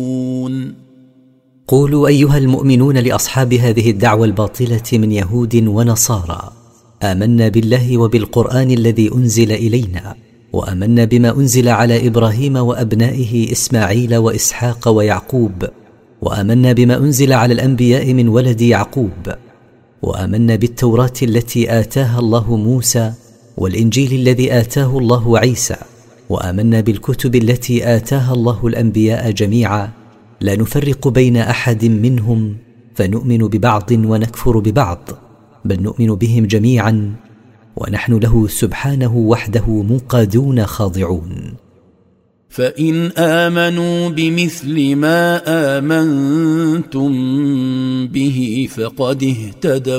قولوا أيها المؤمنون لأصحاب هذه الدعوة الباطلة من يهود ونصارى: آمنا بالله وبالقرآن الذي أنزل إلينا، وآمنا بما أنزل على إبراهيم وأبنائه إسماعيل وإسحاق ويعقوب، وآمنا بما أنزل على الأنبياء من ولد يعقوب، وآمنا بالتوراة التي آتاها الله موسى، والإنجيل الذي آتاه الله عيسى، وآمنا بالكتب التي آتاها الله الأنبياء جميعا، لا نفرق بين أحد منهم، فنؤمن ببعض ونكفر ببعض، بل نؤمن بهم جميعا، ونحن له سبحانه وحده منقادون خاضعون. فإن آمنوا بمثل ما آمنتم به فقد اهتدوا